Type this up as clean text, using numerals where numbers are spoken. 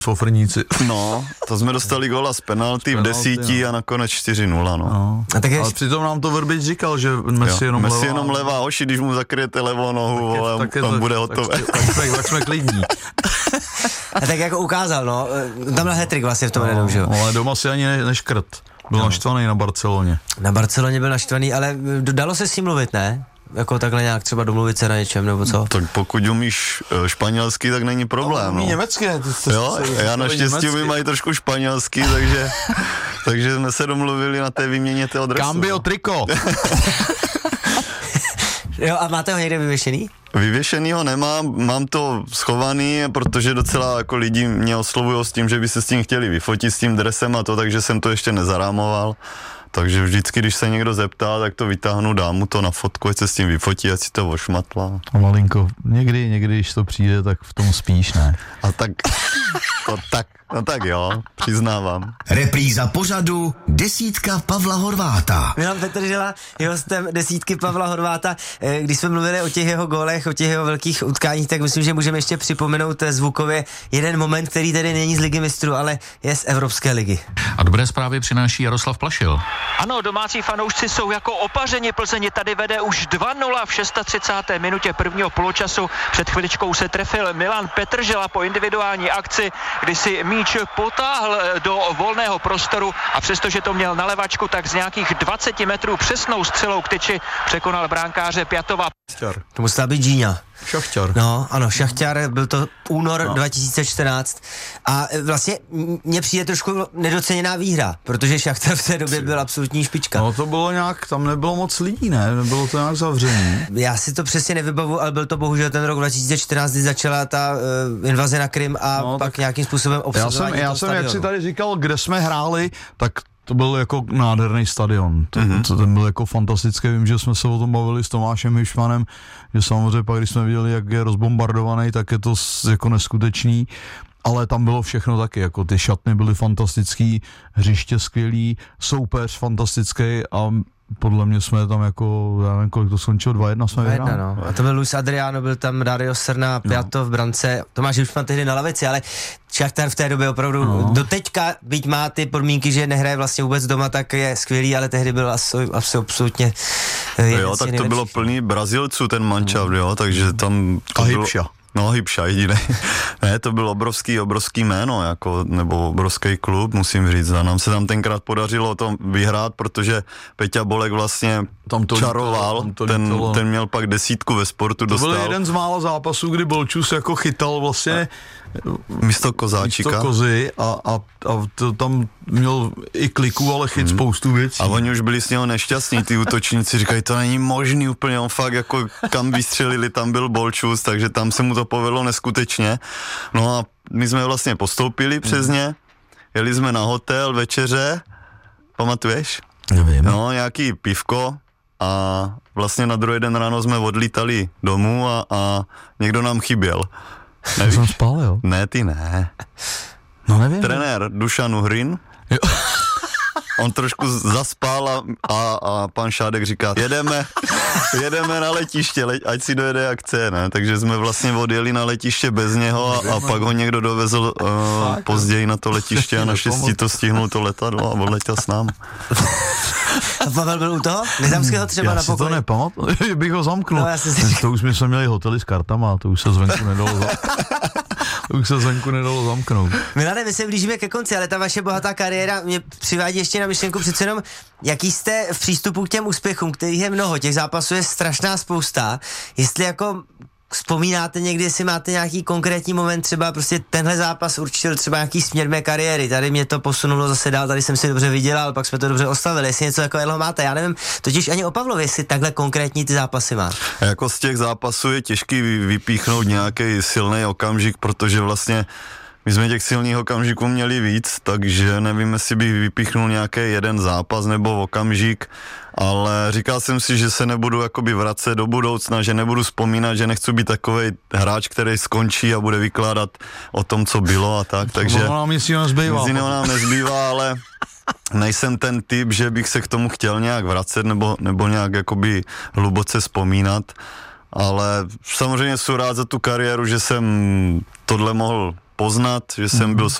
Sofrníci. No, to jsme dostali góla z penalty v 10 a nakonec 4-0, no. A tak ale přitom nám to Vrbič říkal, že Messi jenom levá oši, když mu zakryjete levou nohu, vole, tam bude hotové. Tak jsme klidní. A tak jako ukázal, no, tam byl hat-trick vlastně v tom jednou, že jo. Ale doma si ani neškrt. Byl naštvaný na Barceloně. Na Barceloně byl naštvaný, ale dalo se s ním mluvit, ne? Jako takhle nějak třeba domluvit se na něčem, nebo co? Tak pokud umíš španělsky, tak není problém. Umí německé. Jo, já naštěstí umím i trošku španělsky, takže jsme se domluvili na té výměně té adresy. Cambio triko. Jo, a máte ho někde vyvěšený? Vyvěšený ho nemám, mám to schovaný, protože docela jako lidi mě oslovují s tím, že by se s tím chtěli vyfotit, s tím dresem a to, takže jsem to ještě nezarámoval. Takže vždycky, když se někdo zeptá, tak to vytáhnu, dám mu to na fotku, ať se s tím vyfotí, ať si to ošmatla. A malinko, někdy, když to přijde, tak v tom spíš, ne? A tak, no tak jo, přiznávám. Repríza pořadu Desítka Pavla Horváta. Milan Petržela je hostem Desítky Pavla Horváta. Když jsme mluvili o těch jeho gólech, o těch jeho velkých utkáních, tak myslím, že můžeme ještě připomenout zvukově jeden moment, který tedy není z Ligy mistrů, ale je z Evropské ligy. A dobré zprávy přináší Jaroslav Plašil. Ano, domácí fanoušci jsou jako opařeni. Plzeň tady vede už 2-0 v 36. minutě prvního poločasu. Před chviličkou se trefil Milan Petržela po individuální akci, kdy si míč potáhl do volného prostoru a přestože to měl na levačku, tak z nějakých 20 metrů přesnou střelou k tyči překonal bránkáře Pjatova. To musela být Gíňa. Šachtar. No, ano, Šachtar, byl to únor 2014 a vlastně mně přijde trošku nedoceněná výhra, protože Šachtar v té době byl absolutní špička. No to bylo nějak, tam nebylo moc lidí, ne? Nebylo to nějak zavřený. Já si to přesně nevybavu, ale byl to bohužel ten rok 2014, kdy začala ta invaze na Krym a no, pak nějakým způsobem obsazování Já jsem, jak si tady říkal, kde jsme hráli, tak to byl jako nádherný stadion. Ten byl jako fantastický. Vím, že jsme se o tom bavili s Tomášem Hišmanem, že samozřejmě pak, když jsme viděli, jak je rozbombardovaný, tak je to jako neskutečný. Ale tam bylo všechno taky, jako ty šatny byly fantastický, hřiště skvělý, soupeř fantastický a podle mě jsme tam jako, já nevím, kolik to skončilo, 2-1 jsme vyhráli. No. A to byl Luis Adriano, byl tam Dario Serna, Pjatov v brance, Tomáš Hišman tehdy na lavici, ale Šachtar v té době opravdu do teďka, byť má ty podmínky, že nehraje vlastně vůbec doma, tak je skvělý, ale tehdy byl absolutně jo, tak to bylo plný Brazilců ten mančaft, jo, takže tam to bylo... No, Hybša jediný. Ne, to byl obrovský jméno, jako, nebo obrovský klub, musím říct. A nám se tam tenkrát podařilo to vyhrát, protože Peťa Bolek vlastně tam to čaroval, ten měl pak 10 ve sportu, dostal. To byl jeden z mála zápasů, kdy Bolčus jako chytal vlastně místo Kozáčika. Místo Kozy a to tam měl i kliku, ale chyt spoustu věcí. A oni už byli s něho nešťastní, ty útočníci, říkají, to není možný úplně, on fakt jako kam vystřelili, tam byl Bolčus, takže tam se mu to povedlo neskutečně. No a my jsme vlastně postoupili přes ně, jeli jsme na hotel, večeře, pamatuješ? Nevím. No, nějaký pivko a vlastně na druhý den ráno jsme odlítali domů a někdo nám chyběl. Já jsem spal, jo? Ne, ty ne. No nevím. Trenér Dušan Uhrin. Jo. On trošku zaspal a pan Šádek říká, jedeme na letiště, ať si dojede jak chce, ne? Takže jsme vlastně odjeli na letiště bez něho a pak ho někdo dovezl později na to letiště a naštěstí to stihnul to letadlo a odletěl s námi. A Pavel byl u toho? Nezamského třeba na pokoji? Já si to nepamatuji, bych ho zamknul. No, to už jsme měli hotely s kartama, to už se zvenku nedalo zamknout. Milane, my se blížíme ke konci, ale ta vaše bohatá kariéra mě přivádí ještě na myšlenku přece jenom, jaký jste v přístupu k těm úspěchům, kterých je mnoho, těch zápasů je strašná spousta, jestli jako vzpomínáte někdy, jestli máte nějaký konkrétní moment, třeba prostě tenhle zápas určil třeba nějaký směr mé kariéry, tady mě to posunulo zase dál, tady jsem si dobře vydělal, pak jsme to dobře oslavili, jestli něco takového máte, já nevím, totiž ani o Pavlovi, jestli takhle konkrétní ty zápasy má. Jako z těch zápasů je těžký vypíchnout nějaký silný okamžik, protože vlastně my jsme těch silných okamžiků měli víc, takže nevím, jestli bych vypíchnul nějaký jeden zápas nebo okamžik, ale říkal jsem si, že se nebudu jakoby vracet do budoucna, že nebudu vzpomínat, že nechci být takovej hráč, který skončí a bude vykládat o tom, co bylo a tak, takže nic jiného nám nezbývá, ale nejsem ten typ, že bych se k tomu chtěl nějak vracet nebo nějak jakoby hluboce vzpomínat, ale samozřejmě jsem rád za tu kariéru, že jsem tohle mohl poznat, že jsem byl